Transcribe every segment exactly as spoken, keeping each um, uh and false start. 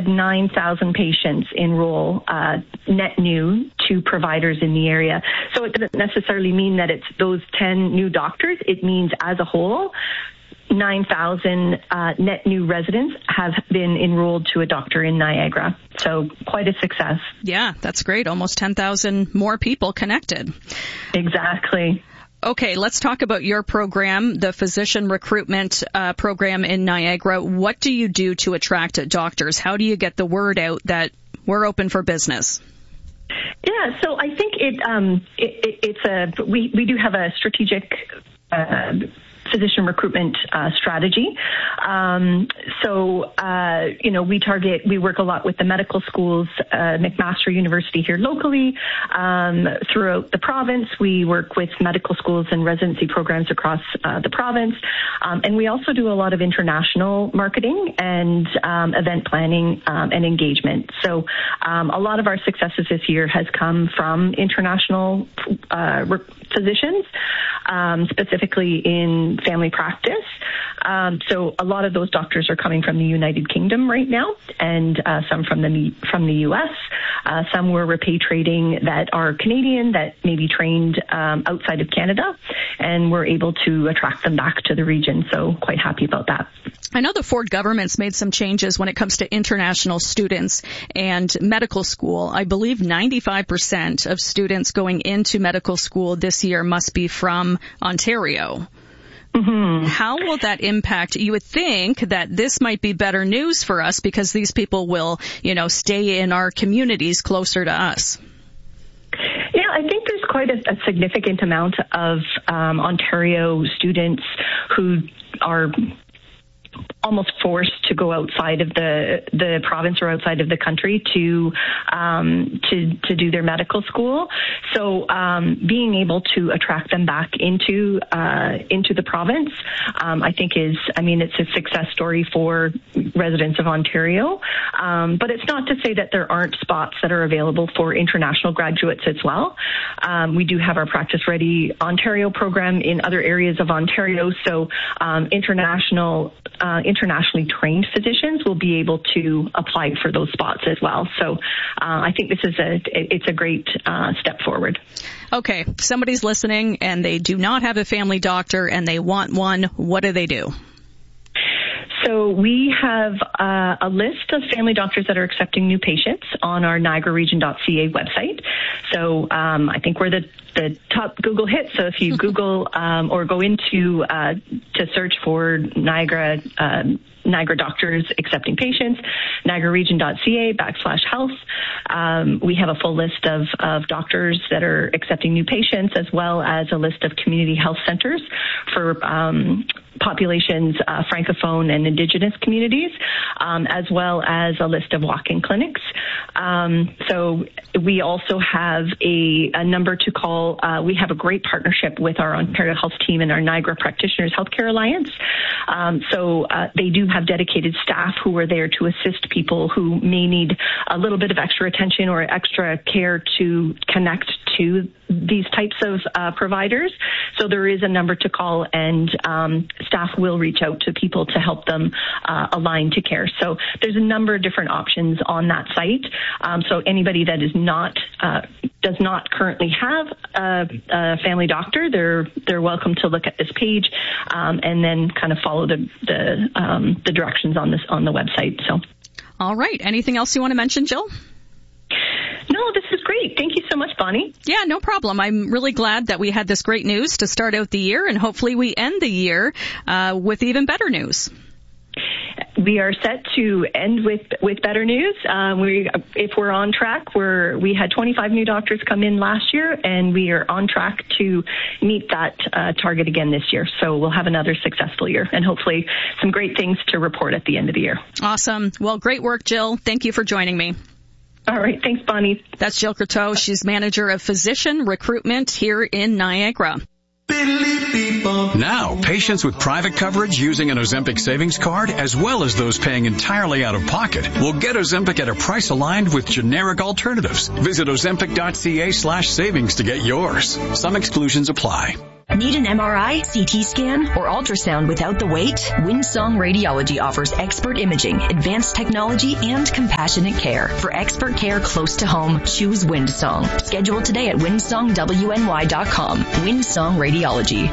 nine thousand patients enroll uh, net new to providers in the area. So it doesn't necessarily mean that it's those ten new doctors. It means as a whole, nine thousand uh, net new residents have been enrolled to a doctor in Niagara. So quite a success. Yeah, that's great. Almost ten thousand more people connected. Exactly. Okay, let's talk about your program, the physician recruitment uh, program in Niagara. What do you do to attract doctors? How do you get the word out that we're open for business? Yeah, so I think it, um, it, it it's a we, we do have a strategic uh, physician recruitment uh, strategy. Um, so, uh, you know, we target, we work a lot with the medical schools, uh, McMaster University here locally. Um, throughout the province, we work with medical schools and residency programs across uh, the province. Um, and we also do a lot of international marketing and um, event planning um, and engagement. So um, a lot of our successes this year has come from international uh, physicians, um, specifically in family practice. Um, so a lot of those doctors are coming from the United Kingdom right now, and uh, some from the from the U S. Uh, some were repatriating that are Canadian that maybe trained um, outside of Canada, and we're able to attract them back to the region. So quite happy about that. I know the Ford government's made some changes when it comes to international students and medical school. I believe ninety-five percent of students going into medical school this year must be from Ontario. Mm-hmm. How will that impact? You would think that this might be better news for us because these people will, you know, stay in our communities closer to us. Yeah, I think there's quite a, a significant amount of um, Ontario students who are almost forced to go outside of the the province or outside of the country to um, to to do their medical school. So um, being able to attract them back into uh, into the province, um, I think is, I mean, it's a success story for residents of Ontario. Um, but it's not to say that there aren't spots that are available for international graduates as well. Um, we do have our Practice Ready Ontario program in other areas of Ontario. So um, international uh, internationally trained physicians will be able to apply for those spots as well. So uh, I think this is a it's a great uh, step forward. Okay, somebody's listening and they do not have a family doctor and they want one. What do they do? So we have uh, a list of family doctors that are accepting new patients on our niagara region dot c a website. So um, I think we're the, the top Google hit. So if you Google um, or go into uh, to search for Niagara um, Niagara doctors accepting patients, niagara region dot c a backslash health. Um, we have a full list of, of doctors that are accepting new patients, as well as a list of community health centers for um, populations, uh, Francophone and Indigenous communities, um, as well as a list of walk-in clinics. Um, so we also have a, a number to call. Uh, we have a great partnership with our Ontario Health team and our Niagara Practitioners Healthcare Alliance. Um, so uh, they do have dedicated staff who are there to assist people who may need a little bit of extra attention or extra care to connect to these types of uh, providers. So there is a number to call, and um, staff will reach out to people to help them uh, align to care. So there's a number of different options on that site. Um, so anybody that is not uh, does not currently have a, a family doctor, they're they're welcome to look at this page um, and then kind of follow the the, um, the directions on this on the website. So, all right. Anything else you want to mention, Jill? No, this is great. Thank you so much, Bonnie. Yeah, no problem. I'm really glad that we had this great news to start out the year, and hopefully we end the year uh, with even better news. We are set to end with, with better news. Um, we, if we're on track, we're, we had twenty-five new doctors come in last year, and we are on track to meet that uh, target again this year. So we'll have another successful year, and hopefully some great things to report at the end of the year. Awesome. Well, great work, Jill. Thank you for joining me. All right. Thanks, Bonnie. That's Jill Croteau. She's manager of physician recruitment here in Niagara. Now, patients with private coverage using an Ozempic savings card, as well as those paying entirely out of pocket, will get Ozempic at a price aligned with generic alternatives. Visit ozempic dot c a slash savings to get yours. Some exclusions apply. Need an M R I, C T scan, or ultrasound without the wait? Windsong Radiology offers expert imaging, advanced technology, and compassionate care. For expert care close to home, choose Windsong. Schedule today at windsong w n y dot com. Windsong Radiology.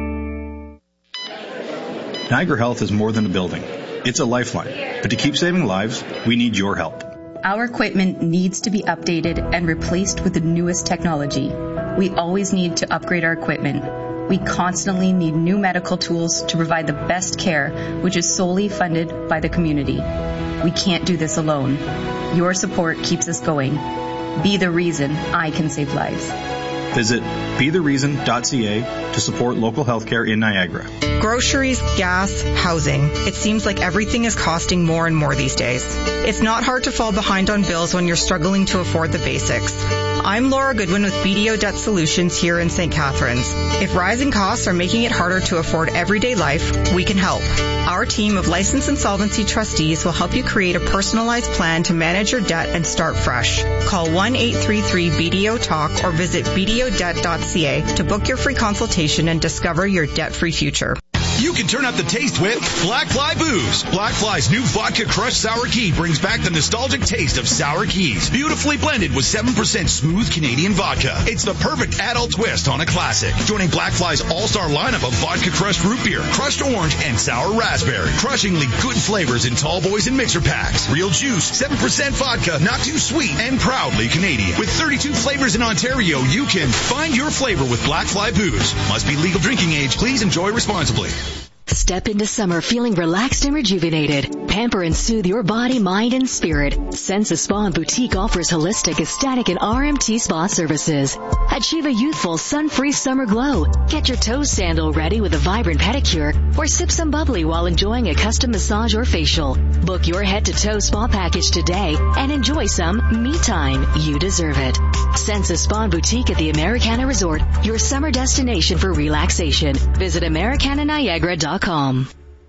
Niagara Health is more than a building. It's a lifeline. But to keep saving lives, we need your help. Our equipment needs to be updated and replaced with the newest technology. We always need to upgrade our equipment. We constantly need new medical tools to provide the best care, which is solely funded by the community. We can't do this alone. Your support keeps us going. Be the reason I can save lives. Visit be the reason dot c a to support local healthcare in Niagara. Groceries, gas, housing. It seems like everything is costing more and more these days. It's not hard to fall behind on bills when you're struggling to afford the basics. I'm Laura Goodwin with B D O Debt Solutions here in Saint Catharines. If rising costs are making it harder to afford everyday life, we can help. Our team of licensed insolvency trustees will help you create a personalized plan to manage your debt and start fresh. Call one eight three three B D O talk or visit b d o debt dot c a to book your free consultation and discover your debt-free future. You can turn up the taste with Black Fly Booze. Black Fly's new Vodka Crushed Sour Key brings back the nostalgic taste of sour keys, beautifully blended with seven percent smooth Canadian vodka. It's the perfect adult twist on a classic. Joining Black Fly's all-star lineup of Vodka Crushed Root Beer, Crushed Orange, and Sour Raspberry. Crushingly good flavors in tall boys and mixer packs. Real juice, seven percent vodka, not too sweet, and proudly Canadian. With thirty-two flavors in Ontario, you can find your flavor with Black Fly Booze. Must be legal drinking age. Please enjoy responsibly. Step into summer feeling relaxed and rejuvenated. Pamper and soothe your body, mind, and spirit. Sensa Spa and Boutique offers holistic, aesthetic, and R M T spa services. Achieve a youthful, sun-free summer glow. Get your toe sandal ready with a vibrant pedicure, or sip some bubbly while enjoying a custom massage or facial. Book your head-to-toe spa package today and enjoy some me time. You deserve it. Sensa Spa and Boutique at the Americana Resort, your summer destination for relaxation. Visit americana niagara dot com.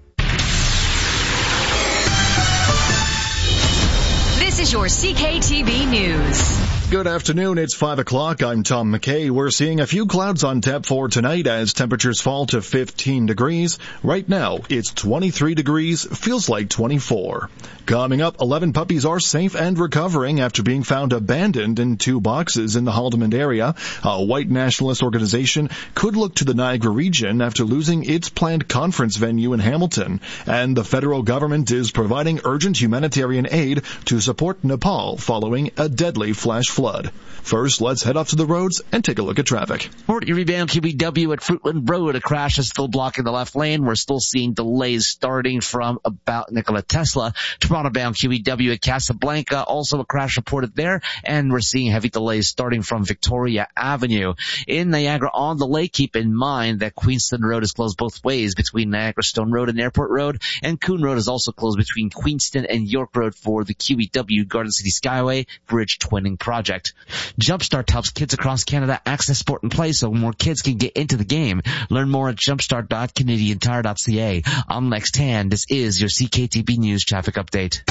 This is your C K T V News. Good afternoon. It's five o'clock. I'm Tom McKay. We're seeing a few clouds on tap for tonight as temperatures fall to fifteen degrees. Right now, it's twenty-three degrees. Feels like twenty-four. Coming up, eleven puppies are safe and recovering after being found abandoned in two boxes in the Haldimand area. A white nationalist organization could look to the Niagara region after losing its planned conference venue in Hamilton. And the federal government is providing urgent humanitarian aid to support Nepal following a deadly flash flood. Flood. First, let's head off to the roads and take a look at traffic. Port Erie bound Q B W at Fruitland Road. A crash is still blocking the left lane. We're still seeing delays starting from about Nikola Tesla. Toronto bound Q B W at Casablanca. Also a crash reported there. And we're seeing heavy delays starting from Victoria Avenue. In Niagara on the Lake, keep in mind that Queenston Road is closed both ways between Niagara Stone Road and Airport Road. And Coon Road is also closed between Queenston and York Road for the Q B W Garden City Skyway Bridge Twinning Project. Jumpstart helps kids across Canada access sport and play so more kids can get into the game. Learn more at jumpstart dot canadian tire dot c a. I'm Lex Tan. This is your C K T B News traffic update.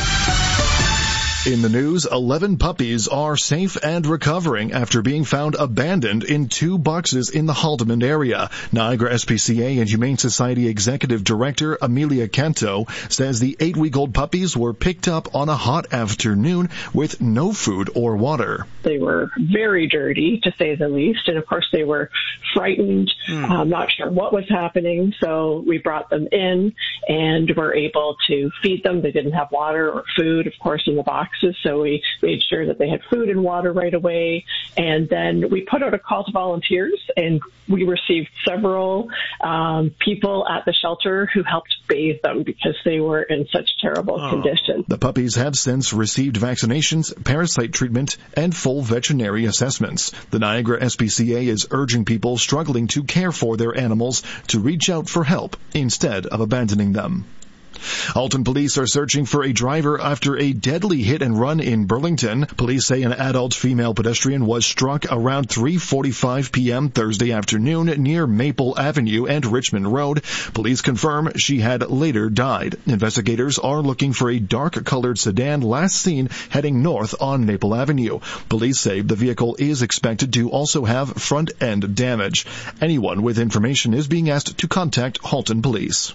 In the news, eleven puppies are safe and recovering after being found abandoned in two boxes in the Haldimand area. Niagara S P C A and Humane Society Executive Director Amelia Canto says the eight-week-old puppies were picked up on a hot afternoon with no food or water. They were very dirty, to say the least, and of course they were frightened, mm. um, not sure what was happening, so we brought them in and were able to feed them. They didn't have water or food, of course, in the box. So we made sure that they had food and water right away. And then we put out a call to volunteers, and we received several um, people at the shelter who helped bathe them because they were in such terrible oh. condition. The puppies have since received vaccinations, parasite treatment, and full veterinary assessments. The Niagara S P C A is urging people struggling to care for their animals to reach out for help instead of abandoning them. Halton police are searching for a driver after a deadly hit and run in Burlington. Police say an adult female pedestrian was struck around three forty-five p.m. Thursday afternoon near Maple Avenue and Richmond Road. Police confirm she had later died. Investigators are looking for a dark-colored sedan last seen heading north on Maple Avenue. Police say the vehicle is expected to also have front-end damage. Anyone with information is being asked to contact Halton Police.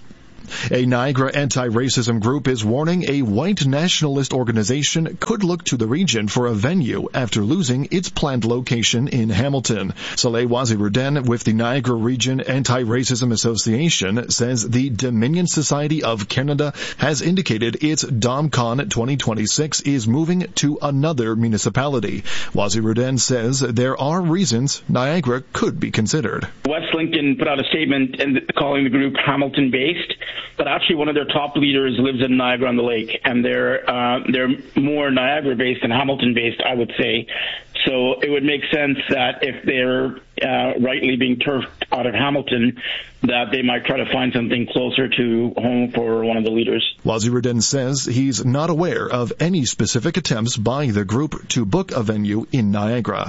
A Niagara anti-racism group is warning a white nationalist organization could look to the region for a venue after losing its planned location in Hamilton. Saleh Wazirudin with the Niagara Region Anti-Racism Association says the Dominion Society of Canada has indicated its DomCon twenty twenty-six is moving to another municipality. Wazirudin says there are reasons Niagara could be considered. West Lincoln put out a statement and calling the group Hamilton-based. But actually, one of their top leaders lives in Niagara-on-the-Lake, and they're uh, they're more Niagara-based than Hamilton-based, I would say. So it would make sense that if they're uh, rightly being turfed out of Hamilton, that they might try to find something closer to home for one of the leaders. Wazirudin says he's not aware of any specific attempts by the group to book a venue in Niagara.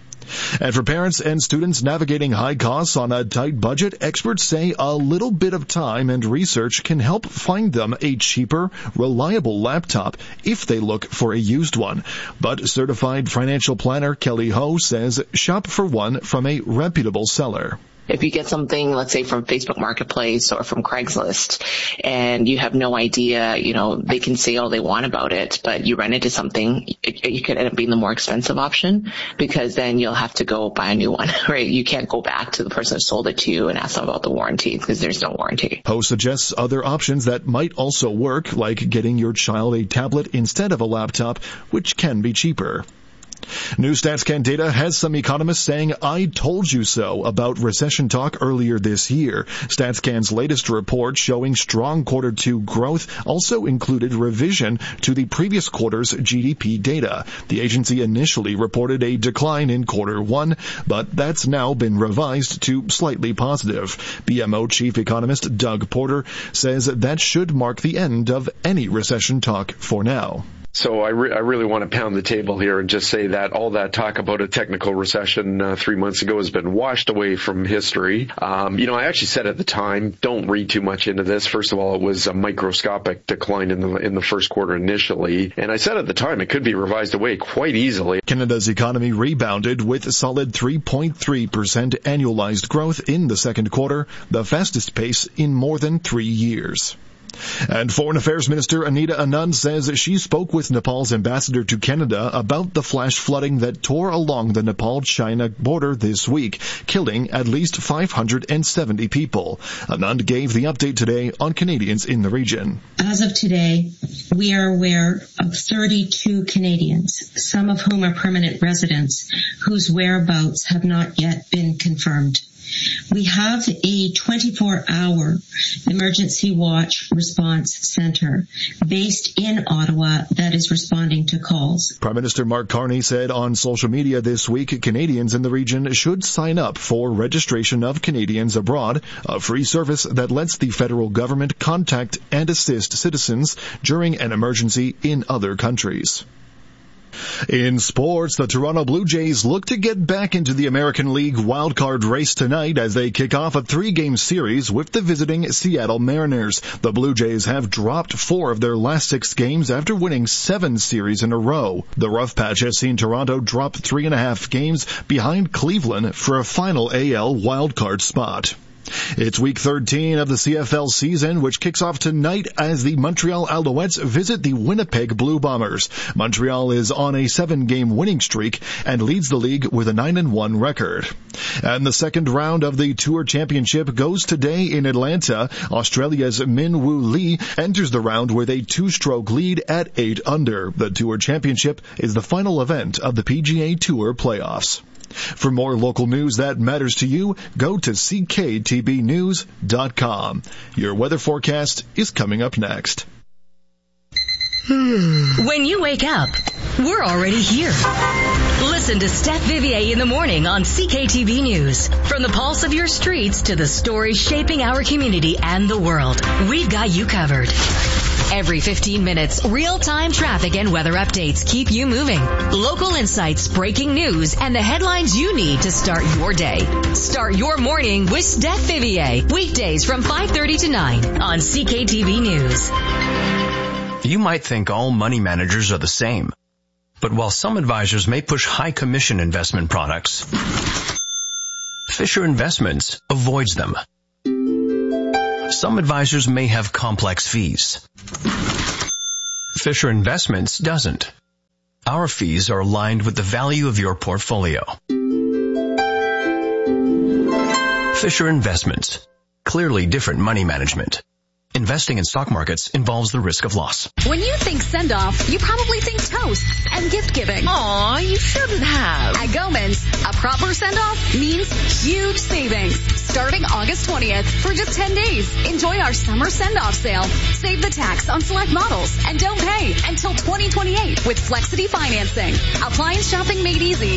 And for parents and students navigating high costs on a tight budget, experts say a little bit of time and research can help find them a cheaper, reliable laptop if they look for a used one. But certified financial planner Kelly Ho says shop for one from a reputable seller. If you get something, let's say from Facebook Marketplace or from Craigslist, and you have no idea, you know, they can say all they want about it, but you run into something, it, you could end up being the more expensive option, because then you'll have to go buy a new one, right? You can't go back to the person who sold it to you and ask them about the warranty, because there's no warranty. Ho suggests other options that might also work, like getting your child a tablet instead of a laptop, which can be cheaper. New StatsCan data has some economists saying, I told you so, about recession talk earlier this year. StatsCan's latest report showing strong quarter two growth also included revision to the previous quarter's G D P data. The agency initially reported a decline in quarter one, but that's now been revised to slightly positive. B M O chief economist Doug Porter says that should mark the end of any recession talk for now. So I, re- I really want to pound the table here and just say that all that talk about a technical recession uh, three months ago has been washed away from history. Um, you know, I actually said at the time, don't read too much into this. First of all, it was a microscopic decline in the in the first quarter initially. And I said at the time it could be revised away quite easily. Canada's economy rebounded with a solid three point three percent annualized growth in the second quarter, the fastest pace in more than three years. And Foreign Affairs Minister Anita Anand says she spoke with Nepal's ambassador to Canada about the flash flooding that tore along the Nepal-China border this week, killing at least five hundred seventy people. Anand gave the update today on Canadians in the region. As of today, we are aware of thirty-two Canadians, some of whom are permanent residents, whose whereabouts have not yet been confirmed. We have a twenty-four hour emergency watch response center based in Ottawa that is responding to calls. Prime Minister Mark Carney said on social media this week Canadians in the region should sign up for registration of Canadians abroad, a free service that lets the federal government contact and assist citizens during an emergency in other countries. In sports, the Toronto Blue Jays look to get back into the American League wildcard race tonight as they kick off a three-game series with the visiting Seattle Mariners. The Blue Jays have dropped four of their last six games after winning seven series in a row. The rough patch has seen Toronto drop three and a half games behind Cleveland for a final A L wildcard spot. It's week thirteen of the C F L season, which kicks off tonight as the Montreal Alouettes visit the Winnipeg Blue Bombers. Montreal is on a seven-game winning streak and leads the league with a nine and one record. And the second round of the Tour Championship goes today in Atlanta. Australia's Min Woo Lee enters the round with a two-stroke lead at eight under. The Tour Championship is the final event of the P G A Tour playoffs. For more local news that matters to you, go to c k t b news dot com. Your weather forecast is coming up next. When you wake up, we're already here. Listen to Steph Vivier in the morning on C K T V News. From the pulse of your streets to the stories shaping our community and the world, we've got you covered. Every fifteen minutes, real-time traffic and weather updates keep you moving. Local insights, breaking news, and the headlines you need to start your day. Start your morning with Steph Vivier. Weekdays from five thirty to nine on C K T V News. You might think all money managers are the same. But while some advisors may push high commission investment products, Fisher Investments avoids them. Some advisors may have complex fees. Fisher Investments doesn't. Our fees are aligned with the value of your portfolio. Fisher Investments. Clearly different money management. Investing in stock markets involves the risk of loss. When you think send-off, you probably think toast and gift-giving. Aw, you shouldn't have. At Goman's, a proper send-off means huge savings. Starting August twentieth for just ten days. Enjoy our summer send-off sale. Save the tax on select models and don't pay until twenty twenty-eight with Flexity financing. Appliance shopping made easy